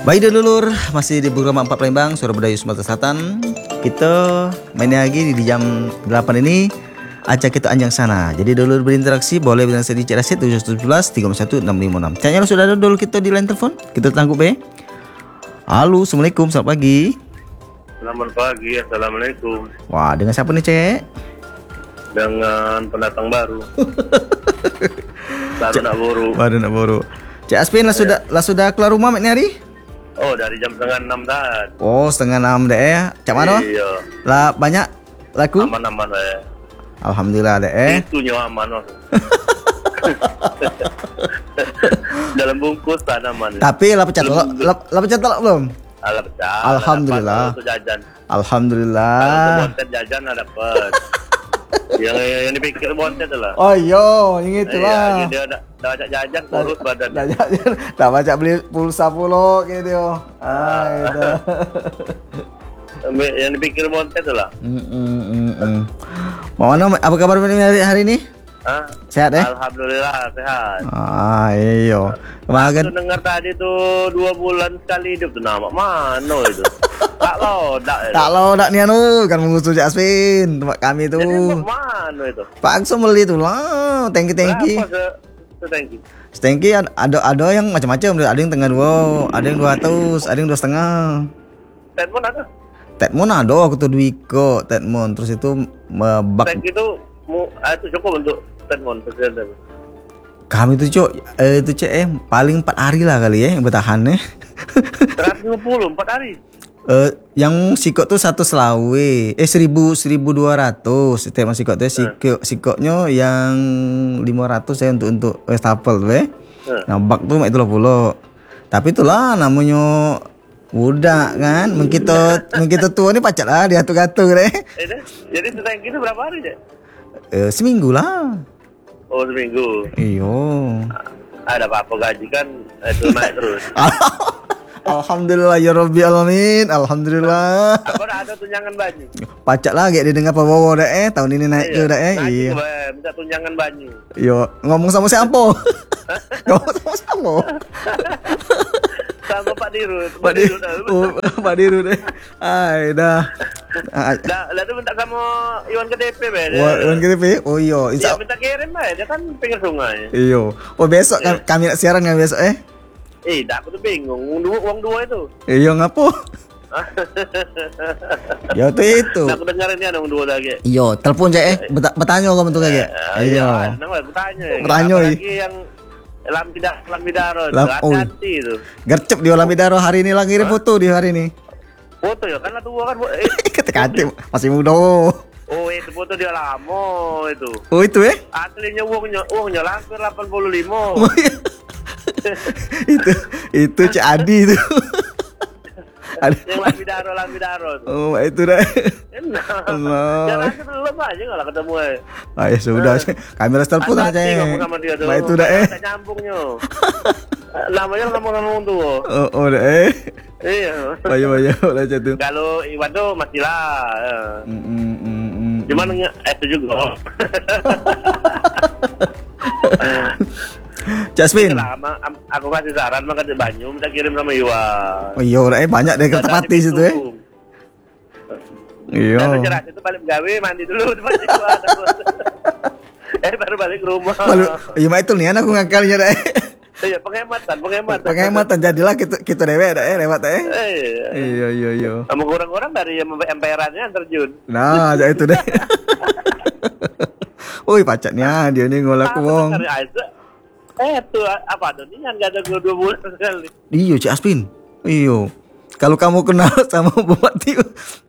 Baik dulur, masih di program 4 Palembang, Suara Budaya Sumatera Selatan. Kita main lagi di jam 8 ini. Acak kita anjang sana. Jadi dulur berinteraksi boleh berinteraksi di CRC 711 351 656. Channel sudah ada dulu kita di line telepon. Kita tanggup ya. Halo, assalamualaikum, selamat pagi. Selamat pagi, assalamualaikum. Wah, dengan siapa nih cek? Dengan pendatang baru. Baru nak buru. Baru nak buru. Cek Aspin lah sudah keluar rumah mak ni hari? Oh, dari jam setengah 6 dah. Oh, setengah 6 deh ya. Cak mana? Iya. Lah banyak laku? Aman-aman ya. Alhamdulillah deh. Itu nyawa aman. Dalam bungkus tanaman. Tapi lah pecah telok belum? Alah pecah. Alhamdulillah. Itu jajan. Alhamdulillah. Kalau bontet jajan ada dapat. yang dipikir bontet lah. Oh iya, yang itulah. Dia dah baca jajan kurus badan. Dah baca beli pulsa pula gitu. Itu. Yang dipikir bontet lah. Mau mana? Apa kabar hari ini? Hah? Sehat ya? Alhamdulillah sehat. Iya. Kemarin Aku dengar tadi tuh 2 bulan sekali hidup tuh nama mana itu? Tak lodak nih kan mengusul Cak Aspin tempat kami tuh. Jadi mana itu? Pak Akso beli tuh lah, tangki. Berapa setangki? Setangki ada yang macam-macam, ada yang tengah 2, ada yang 200, ada yang 2,5. Tetmon ada? Tetmon ada, aku tuh Dwiko Tetmon, terus itu bak. Setangki itu itu cukup untuk Tetmon presiden. Kami tuh itu paling 4 hari lah kali ya yang bertahan ya. 150 4 hari. Yang sikok tuh 1 selawe 1.200 tema sikok tuh sikoknya yang 500 ya untuk wastafel tuh ya. Nah bak tuh itu pula. Tapi itulah namanya udah kan mengkito tua nih pacak lah diatur-atur deh. Jadi setangki itu berapa hari deh? Seminggu lah. Oh seminggu. Iyo. Ada apa-apa gaji kan itu naik terus. Alhamdulillah ya Rabbi alamin. Alhamdulillah. Apa ada tunjangan baju? Pacak lah kayak didengar bawa deh tahun ini naik ke deh. Iya. Minta tunjangan baju. Yo ngomong sama siapa? Ngomong sama siapa? Sama Pak Dirut. Pak Dirut deh. Ai dah. Lalu minta sama Iwan KDP Iwan KDP? Oh iya. Dia minta kirim dia kan pinggir sungai. Iyo. Oh besok kami nak siaran kan besok Aku tuh bingung. Uang dua itu. Iya ngapo? Ya itu. Aku dengerin dia uang dua lagi. Iya, telepon cek bertanya kamu tuh kayak. Iya. Aku tanya. Lagi yang Lambidaro. Hati-hati itu. Gercep di Lambidaro hari ini lagi ngirim foto di hari ini. Foto ya kan tua kan. Ketek masih muda. Oh itu foto dia lama itu. Oh itu aslinya uangnya langsung 85. Oh, iya. itu Cik Adi itu. Yang Lambidaro. Oh itu dah. Allah. Jangan belum aja nggak ketemu ya sudah. Kamera telepon aja. Nah itu dah nyambungnya. Namanya ngomong tuh. Oh dah Iya. Banyak lah jatuh. Kalau Iwan tuh masih lah. Cuman itu juga. Jasmine. Aku kasih saran maka di Banyu minta kirim sama Iwan. Oh iya, banyak deh kereta mati situ Iya. Kalau jelas itu balik gawe mandi dulu baru balik ke rumah. Iya mah itu nih aku ngakalnya deh. Iya penghematan jadilah kita dewe lewat Iya. Sama orang-orang dari emperannya terjun. Nah, aja itu deh. Woi pacatnya dia nih ngolak wong. Tuh apa tuh ini yang gak ada 2 bulan sekali. Iya Cik Aspin. Iya. Kalau kamu kenal sama Bupati